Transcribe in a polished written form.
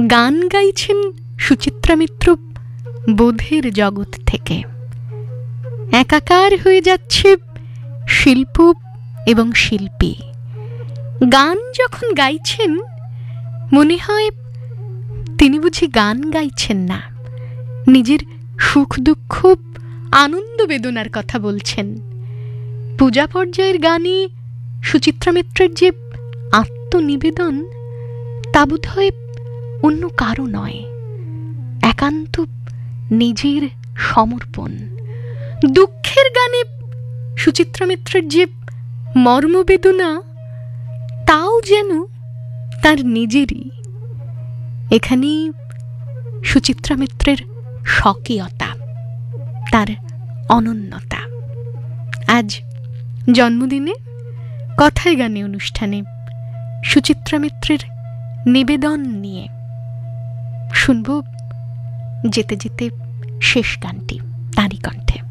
গান গাইছেন সুচিত্রা মিত্র বোধের জগৎ থেকে। একাকার হয়ে যাচ্ছে শিল্প এবং শিল্পী। গান যখন গাইছেন মনে হয় তিনি বুঝি গান গাইছেন না, নিজের সুখ দুঃখ আনন্দ বেদনার কথা বলছেন। পূজা পর্যায়ের গানে সুচিত্রা মিত্রের যে আত্মনিবেদন তা বোধহয় অন্য কারো নয়, একান্ত নিজের সমর্পণ। দুঃখের গানে সুচিত্রা মিত্রের যে মর্মবেদনা তাও যেন তার নিজেরই। এখানেই সুচিত্রা মিত্রের স্বকীয়তা, তার অনন্যতা। আজ জন্মদিনে কথায় গানে অনুষ্ঠানে সুচিত্রা মিত্রের নিবেদন নিয়ে শুনব যেতে যেতে শেষ গানটি তাঁরই কণ্ঠে।